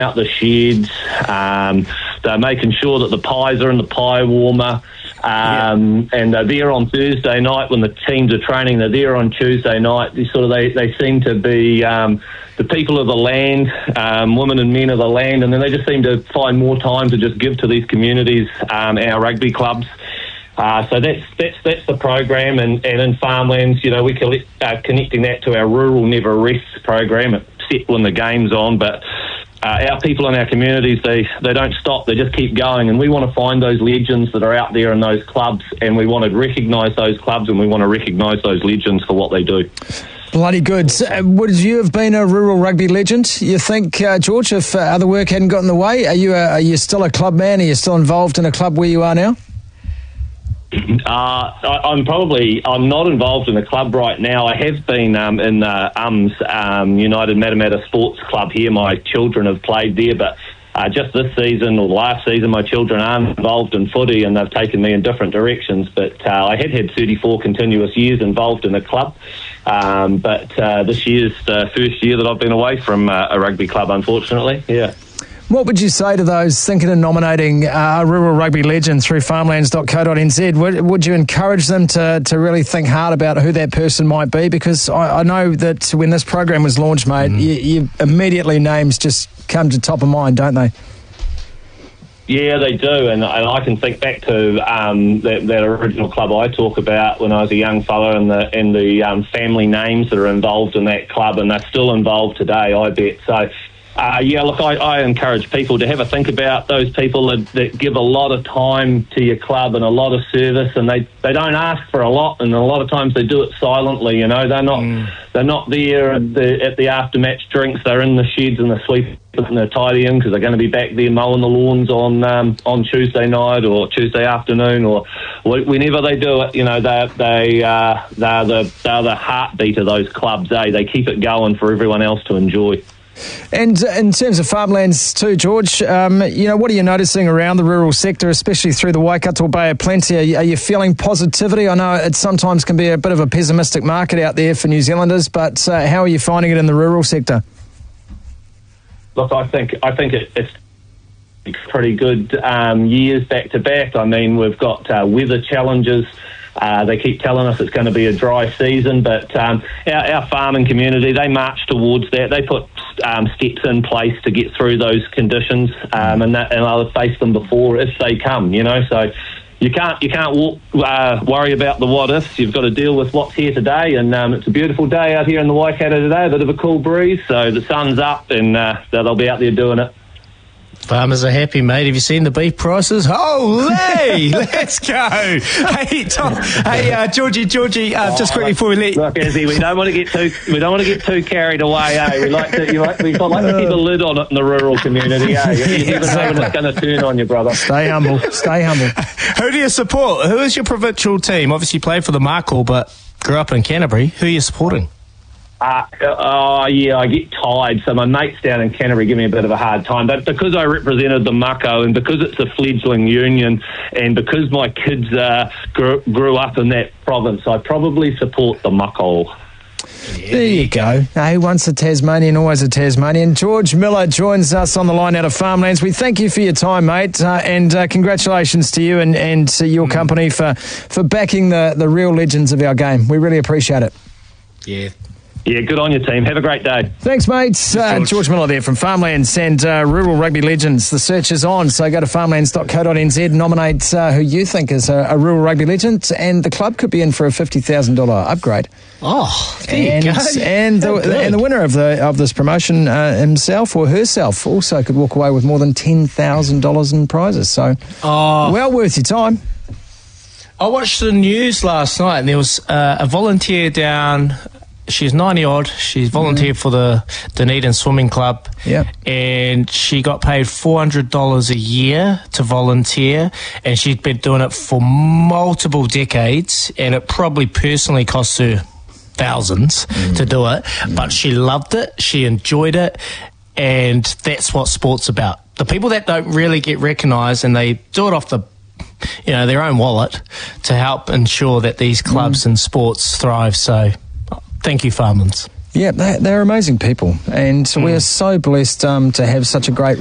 out the sheds. They're making sure that the pies are in the pie warmer. And they're there on Thursday night when the teams are training. They're there on Tuesday night. They seem to be the people of the land, women and men of the land, and then they just seem to find more time to just give to these communities, our rugby clubs. So that's the program, and in Farmlands, we connecting that to our Rural Never Rests program, except when the game's on, but our people in our communities, they don't stop, they just keep going, and we want to find those legends that are out there in those clubs, and we want to recognise those clubs, and we want to recognise those legends for what they do. Bloody good. Would you have been a rural rugby legend, you think, George, if other work hadn't got in the way? Are you still a club man? Are you still involved in a club where you are now? I'm not involved in the club right now. I have been in the United Matamata Sports Club here. My children have played there, but just this season or last season, my children aren't involved in footy, and they've taken me in different directions. But I had 34 continuous years involved in the club. But this year's the first year that I've been away from a rugby club, unfortunately. Yeah. What would you say to those thinking of nominating a rural rugby legend through farmlands.co.nz? Would you encourage them to really think hard about who that person might be? Because I know that when this program was launched, mate, you immediately names just come to top of mind, don't they? Yeah, they do, and I can think back to that original club I talk about when I was a young fella, and the family names that are involved in that club, and they're still involved today, I bet. So, I encourage people to have a think about those people that give a lot of time to your club and a lot of service, and they don't ask for a lot, and a lot of times they do it silently. They're not there at the after match drinks. They're in the sheds and they're sweeping and they're tidying because they're going to be back there mowing the lawns on Tuesday night or Tuesday afternoon or whenever they do it. They're the heartbeat of those clubs. They keep it going for everyone else to enjoy. And in terms of Farmlands too, George, what are you noticing around the rural sector, especially through the Waikato Bay of Plenty? Are you feeling positivity? I know it sometimes can be a bit of a pessimistic market out there for New Zealanders, but how are you finding it in the rural sector? Look, I think it's pretty good years back to back. I mean, we've got weather challenges. They keep telling us it's going to be a dry season, but our farming community, they march towards that. They put steps in place to get through those conditions, and I'll face them before if they come. So you can't worry about the what ifs. You've got to deal with what's here today, and it's a beautiful day out here in the Waikato today. A bit of a cool breeze, so the sun's up, and they'll be out there doing it. Farmers are happy, mate. Have you seen the beef prices? Holy! Let's go. Hey, Tom. Hey, Georgie. Just quickly before we leave. Look, Izzy, we don't want to get too carried away. We like to keep a lid on it in the rural community. You never know when it's going to turn on you, brother. Stay humble. Who do you support? Who is your provincial team? Obviously, you played for the Markle, but grew up in Canterbury. Who are you supporting? I get tired, so my mates down in Canterbury give me a bit of a hard time. But because I represented the Mako, and because it's a fledgling union, and because my kids grew up in that province, I probably support the Mako. There you go. Hey, once a Tasmanian, always a Tasmanian. George Miller joins us on the line out of Farmlands. We thank you for your time, mate, and congratulations to you and to your company for backing the real legends of our game. We really appreciate it. Yeah, good on your team. Have a great day. Thanks, mate. George Miller there from Farmlands and Rural Rugby Legends. The search is on, so go to farmlands.co.nz, nominate who you think is a rural rugby legend, and the club could be in for a $50,000 upgrade. Oh, there you go. And the winner of this promotion himself or herself also could walk away with more than $10,000 in prizes. So, well worth your time. I watched the news last night, and there was a volunteer down. She's 90-odd. She's volunteered for the Dunedin Swimming Club. Yeah. And she got paid $400 a year to volunteer, and she'd been doing it for multiple decades, and it probably personally cost her thousands to do it. But she loved it. She enjoyed it, and that's what sport's about. The people that don't really get recognised, and they do it off their own wallet to help ensure that these clubs and sports thrive. So thank you, Farmlands. Yeah, they're amazing people, and we are so blessed to have such a great